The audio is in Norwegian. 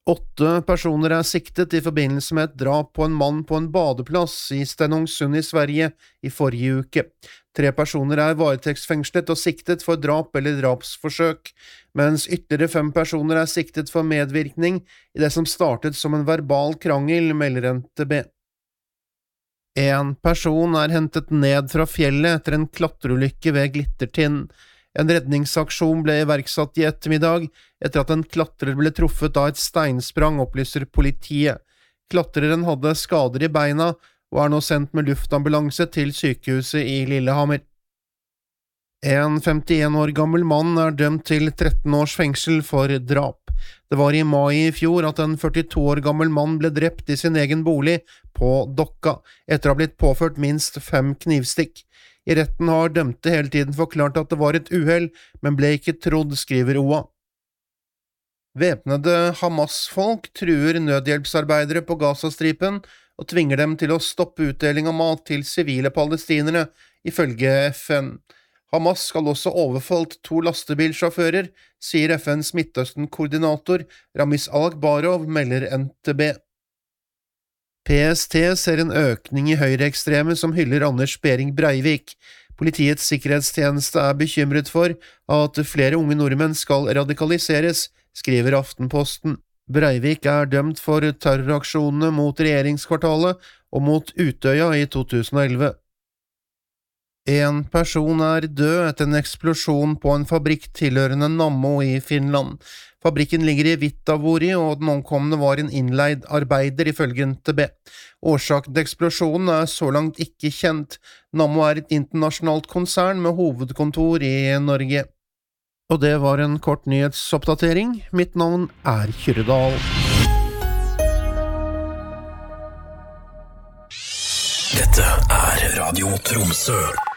8 personer siktet I forbindelse med et drap på en mann på en badeplass I Stenungsund I Sverige I forrige uke. 3 personer varetektsfengslet og siktet for drap eller drapsforsøk, mens ytterligere 5 personer siktet for medvirkning I det som startet som en verbal krangel, melder NTB. En person hentet ned fra fjellet etter en klatreulykke ved Glittertind. En redningsaksjon ble iverksatt I ettermiddag etter at en klatrer ble truffet av et steinsprang, opplyser politiet. Klatreren hadde skader I beina og nå sendt med luftambulanse til sykehuset I Lillehammer. En 51 år gammel mann dømt til 13 års fengsel for drap. Det var I mai I fjor at en 42 år gammel mann ble drept I sin egen bolig på Dokka, etter å ha blitt påført minst 5 knivstikk. I retten har dømte hele tiden forklart at det var et uhell, men ble ikke trodd, skriver OA. Væpnede Hamas-folk truer nødhjelpsarbeidere på Gazastripen og tvinger dem til å stoppe utdeling av mat til sivile palestinere, ifølge FN. Hamas skal også overfalt 2 lastebilsjåfører, sier FNs Midtøsten-koordinator Ramiz Al-Akbarov, melder NTB. PST ser en økning I høyreekstreme som hyller Anders Behring Breivik. Politiets sikkerhetstjeneste bekymret for at flere unge nordmenn skal radikaliseres, skriver Aftenposten. Breivik dømt for terroraksjonene mot regjeringskvartalet og mot Utøya I 2011. En person død etter en eksplosjon på en fabrikk tilhørende Nammo I Finland. Fabrikken ligger I Vittavori, og den omkomne var en innleid arbeider, ifølge NTB. Årsaken til eksplosjonen så langt ikke kjent. Nammo et internasjonalt konsern med hovedkontor I Norge. Og det var en kort nyhetsoppdatering. Mitt navn Kyrre-Dahl. Dette Radio Tromsø.